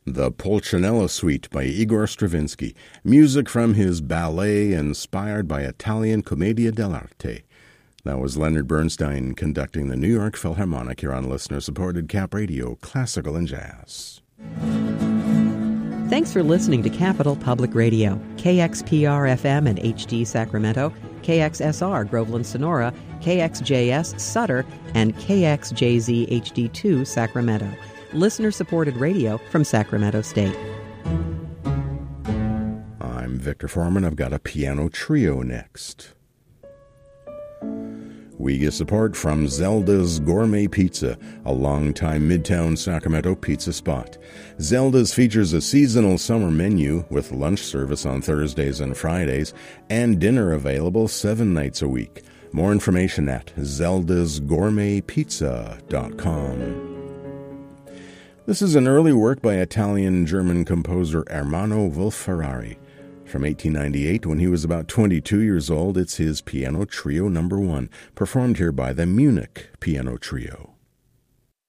The Pulcinella Suite by Igor Stravinsky, music from his ballet inspired by Italian Commedia dell'arte. That was Leonard Bernstein conducting the New York Philharmonic here on listener-supported Cap Radio, Classical and Jazz. Thanks for listening to Capital Public Radio, KXPR-FM and HD Sacramento, KXSR Groveland Sonora, KXJS Sutter, and KXJZ HD2 Sacramento. Listener-supported radio from Sacramento State. I'm Victor Foreman. I've got a piano trio next. We get support from Zelda's Gourmet Pizza, a longtime Midtown Sacramento pizza spot. Zelda's features a seasonal summer menu with lunch service on Thursdays and Fridays and dinner available 7 nights a week. More information at zeldasgourmetpizza.com. This is an early work by Italian-German composer Ermanno Wolf-Ferrari. From 1898, when he was about 22 years old, it's his Piano Trio No. 1, performed here by the Munich Piano Trio.